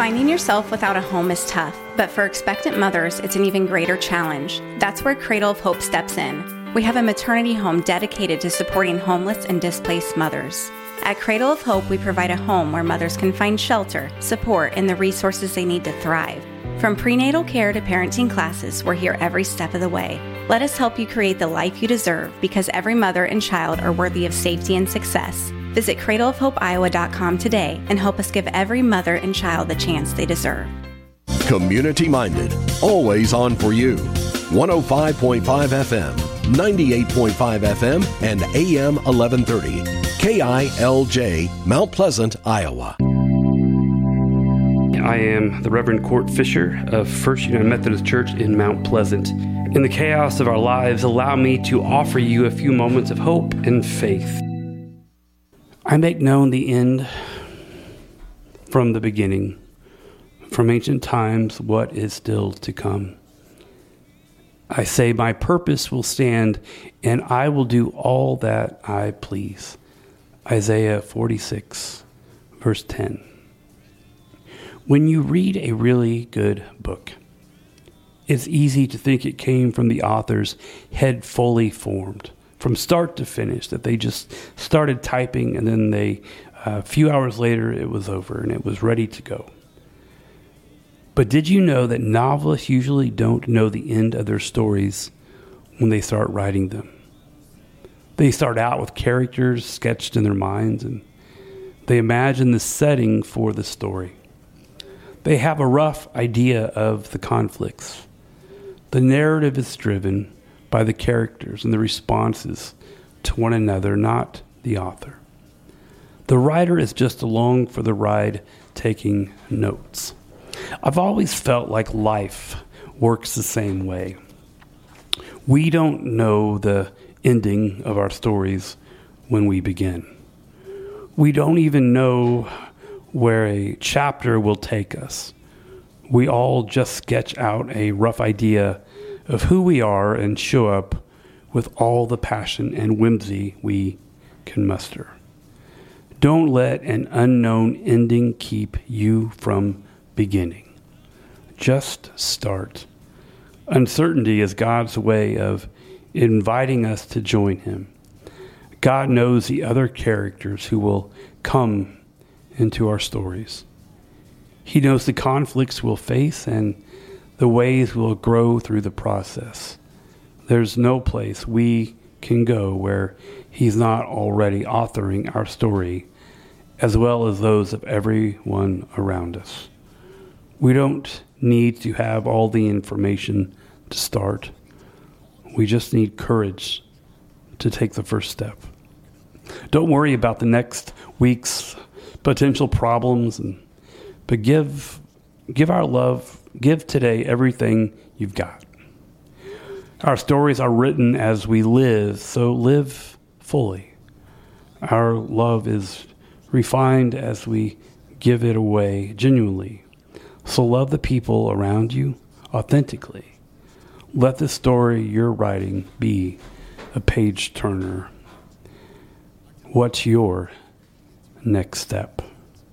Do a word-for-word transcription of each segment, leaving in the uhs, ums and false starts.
Finding yourself without a home is tough, but for expectant mothers, it's an even greater challenge. That's where Cradle of Hope steps in. We have a maternity home dedicated to supporting homeless and displaced mothers. At Cradle of Hope, we provide a home where mothers can find shelter, support, and the resources they need to thrive. From prenatal care to parenting classes, we're here every step of the way. Let us help you create the life you deserve, because every mother and child are worthy of safety and success. Visit cradle of hope iowa dot com today and help us give every mother and child the chance they deserve. Community-minded, always on for you. one oh five point five F M, ninety-eight point five F M, and A M eleven thirty. K I L J, Mount Pleasant, Iowa. I am the Reverend Court Fisher of First United Methodist Church in Mount Pleasant. In the chaos of our lives, allow me to offer you a few moments of hope and faith. I make known the end from the beginning, from ancient times what is still to come. I say my purpose will stand, and I will do all that I please. Isaiah forty-six, verse ten. When you read a really good book, it's easy to think it came from the author's head fully formed, from start to finish, that they just started typing and then they, uh, a few hours later, it was over and it was ready to go. But did you know that novelists usually don't know the end of their stories when they start writing them? They start out with characters sketched in their minds, and they imagine the setting for the story. They have a rough idea of the conflicts. The narrative is driven by the characters and the responses to one another, not the author. The writer is just along for the ride, taking notes. I've always felt like life works the same way. We don't know the ending of our stories when we begin. We don't even know where a chapter will take us. We all just sketch out a rough idea of who we are and show up with all the passion and whimsy we can muster. Don't let an unknown ending keep you from beginning. Just start. Uncertainty is God's way of inviting us to join him. God knows the other characters who will come into our stories. He knows the conflicts we'll face and the ways we'll grow through the process. There's no place we can go where he's not already authoring our story, as well as those of everyone around us. We don't need to have all the information to start. We just need courage to take the first step. Don't worry about the next week's potential problems, and, but give, give our love, give today everything you've got. Our stories are written as we live, so live fully. Our love is refined as we give it away genuinely. So love the people around you authentically. Let the story you're writing be a page turner. What's your next step?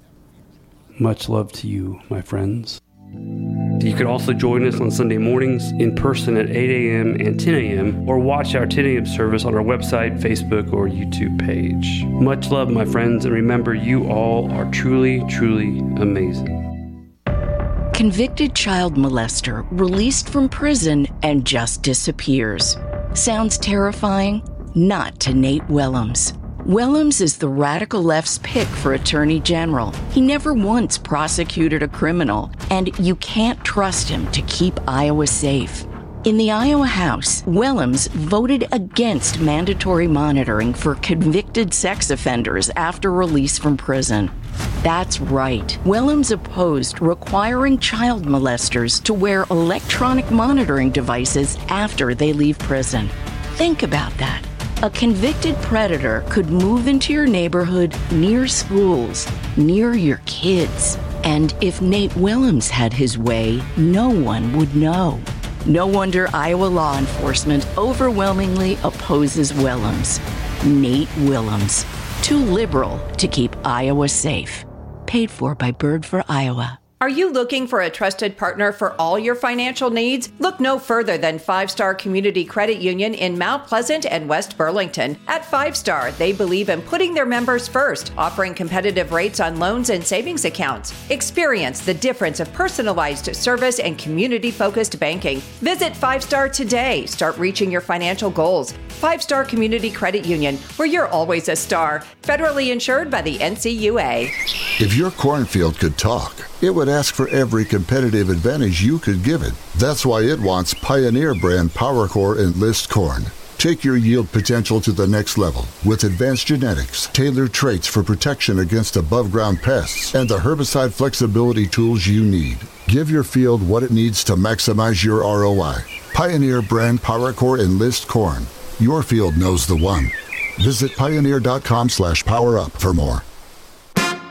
Much love to you, my friends. You could also join us on Sunday mornings in person at eight a.m. and ten a.m. or watch our ten a.m. service on our website, Facebook, or YouTube page. Much love, my friends, and remember, you all are truly, truly amazing. Convicted child molester released from prison and just disappears. Sounds terrifying? Not to Nate Willems. Willems is the radical left's pick for Attorney General. He never once prosecuted a criminal, and you can't trust him to keep Iowa safe. In the Iowa House, Willems voted against mandatory monitoring for convicted sex offenders after release from prison. That's right. Willems opposed requiring child molesters to wear electronic monitoring devices after they leave prison. Think about that. A convicted predator could move into your neighborhood, near schools, near your kids. And if Nate Willems had his way, no one would know. No wonder Iowa law enforcement overwhelmingly opposes Willems. Nate Willems. Too liberal to keep Iowa safe. Paid for by Bird for Iowa. Are you looking for a trusted partner for all your financial needs? Look no further than Five Star Community Credit Union in Mount Pleasant and West Burlington. At Five Star, they believe in putting their members first, offering competitive rates on loans and savings accounts. Experience the difference of personalized service and community-focused banking. Visit Five Star today. Start reaching your financial goals. Five Star Community Credit Union, where you're always a star. Federally insured by the N C U A. If your cornfield could talk, it would ask for every competitive advantage you could give it. That's why it wants Pioneer brand PowerCore Enlist corn. Take your yield potential to the next level with advanced genetics, tailored traits for protection against above-ground pests, and the herbicide flexibility tools you need. Give your field what it needs to maximize your R O I. Pioneer brand PowerCore Enlist corn. Your field knows the one. Visit pioneer.com slash power up for more.